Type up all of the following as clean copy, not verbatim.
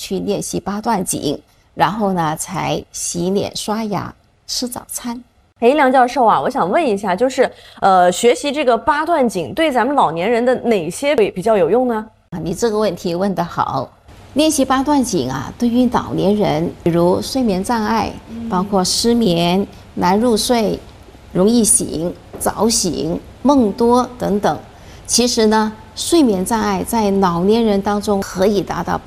去练习八段锦，然后呢才洗脸刷牙吃早餐。 梁教授啊，我想问一下，就是学习这个八段锦对咱们老年人的哪些比较有用呢？ 你这个问题问得好。练习八段锦啊，对于老年人，比如睡眠障碍，包括失眠、难入睡、容易醒、早醒、梦多等等。其实呢，睡眠障碍在老年人当中可以达到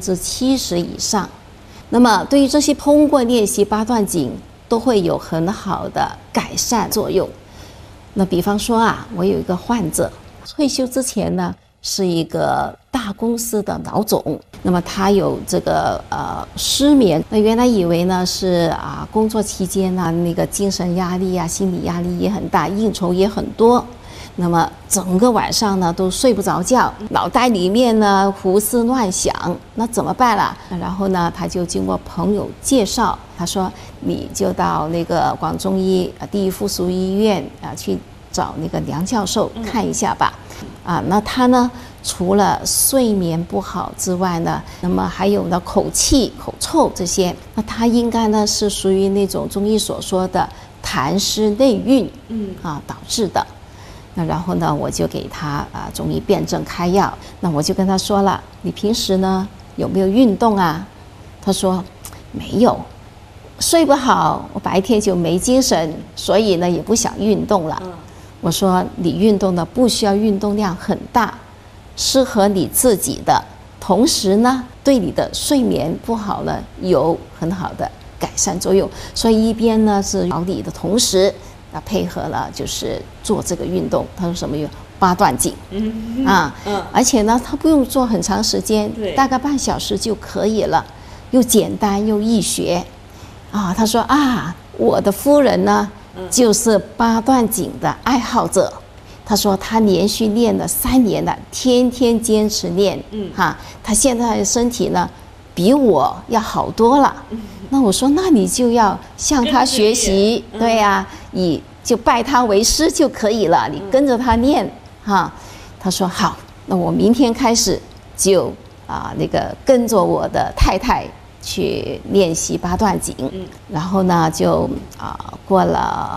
70%以上。那么对于这些通过练习八段锦都会有很好的改善作用。那比方说啊，我有一个患者，退休之前呢是一个大公司的老总，那么他有这个失眠，那原来以为呢是工作期间呢那个精神压力啊、心理压力也很大，应酬也很多，那么整个晚上呢都睡不着觉，脑袋里面呢胡思乱想，那怎么办啦？然后呢他就经过朋友介绍，他说你就到那个广中医第一附属医院去找那个梁教授看一下吧。那他呢除了睡眠不好之外呢，那么还有呢口气、口臭这些，那他应该呢是属于那种中医所说的痰湿内蕴导致的。那然后呢我就给他中医辨证开药。那我就跟他说了，你平时呢有没有运动啊？他说没有，睡不好，我白天就没精神，所以呢也不想运动了。我说你运动呢不需要运动量很大，适合你自己的，同时呢对你的睡眠不好呢有很好的改善作用。所以一边呢是调理的同时配合了就是做这个运动。他说什么用八段锦而且呢他不用做很长时间，大概半小时就可以了，又简单又易学他说我的夫人呢就是八段锦的爱好者。他说他连续练了3年了，天天坚持练他现在的身体呢比我要好多了。那我说那你就要向他学习，对呀，你就拜他为师就可以了，你跟着他练他说好，那我明天开始就那个跟着我的太太去练习八段锦。然后呢就过了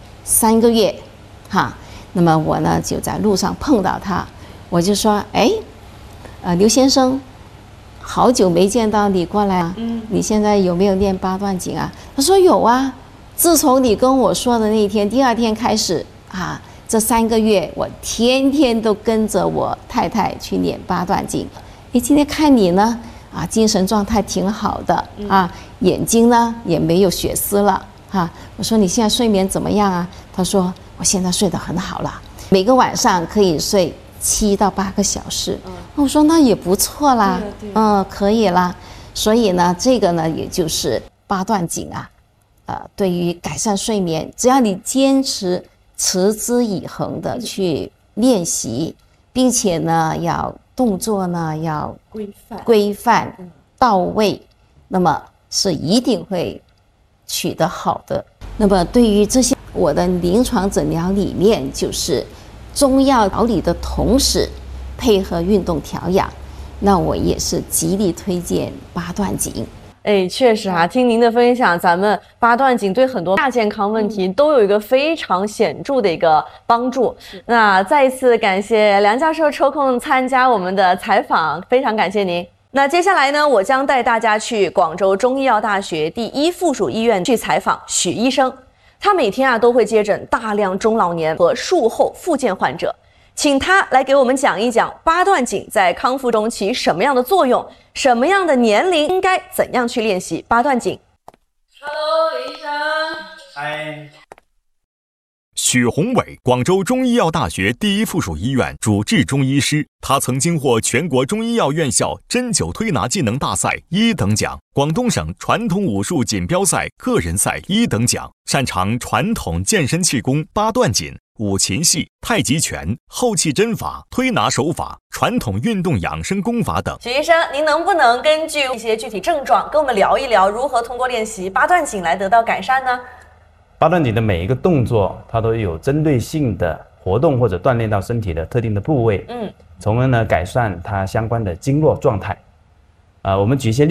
3个月那么我呢就在路上碰到他，我就说刘先生，好久没见到你过来你现在有没有练八段锦啊？他说有啊，自从你跟我说的那一天，第2天开始这3个月我天天都跟着我太太去练八段锦。今天看你呢精神状态挺好的眼睛呢也没有血丝了我说你现在睡眠怎么样啊？他说我现在睡得很好了，每个晚上可以睡7到8个小时。我说那也不错啦，可以啦。所以呢这个呢也就是八段锦对于改善睡眠，只要你坚持持之以恒的去练习，并且呢要动作呢要规范到位，那么是一定会取得好的。那么对于这些，我的临床诊疗理念就是中药调理的同时配合运动调养，那我也是极力推荐八段锦。 确实听您的分享，咱们八段锦对很多亚健康问题都有一个非常显著的一个帮助。那再一次感谢梁教授抽空参加我们的采访，非常感谢您。那接下来呢，我将带大家去广州中医药大学第一附属医院去采访许医生。他每天都会接诊大量中老年和术后复健患者，请他来给我们讲一讲八段锦在康复中起什么样的作用，什么样的年龄应该怎样去练习八段锦。 Hello， 李医生。 嗨。 许宏伟，广州中医药大学第一附属医院主治中医师，他曾经获全国中医药院校针灸推拿技能大赛1等奖、广东省传统武术锦标赛个人赛1等奖，擅长传统健身气功、八段锦、五禽戏、太极拳、后气针法、推拿手法、传统运动养生功法等。 许医生，您能不能根据一些具体症状跟我们聊一聊，如何通过练习八段锦来得到改善呢？ 八段锦的每一个动作，它都有针对性的活动或者锻炼到身体的特定的部位，从而呢改善它相关的经络状态。我们举一些例子。